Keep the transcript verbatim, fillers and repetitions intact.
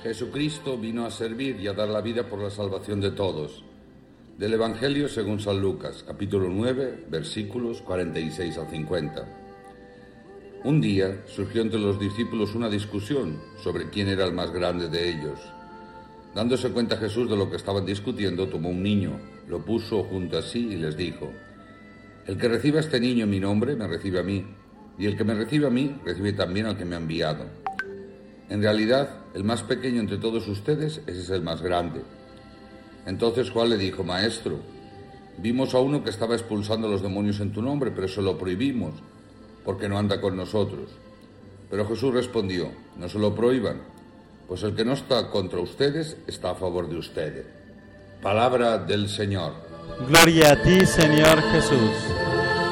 Jesucristo vino a servir y a dar la vida por la salvación de todos. Del Evangelio según San Lucas, capítulo nueve, versículos cuarenta y seis al cincuenta. Un día surgió entre los discípulos una discusión sobre quién era el más grande de ellos. Dándose cuenta Jesús de lo que estaban discutiendo, tomó un niño, lo puso junto a sí y les dijo: El que reciba a este niño en mi nombre, me recibe a mí, y el que me recibe a mí, recibe también al que me ha enviado. En realidad, el más pequeño entre todos ustedes, ese es el más grande. Entonces Juan le dijo: Maestro, vimos a uno que estaba expulsando a los demonios en tu nombre, pero se lo prohibimos, porque no anda con nosotros. Pero Jesús respondió: No se lo prohíban, pues el que no está contra ustedes, está a favor de ustedes. Palabra del Señor. Gloria a ti, Señor Jesús.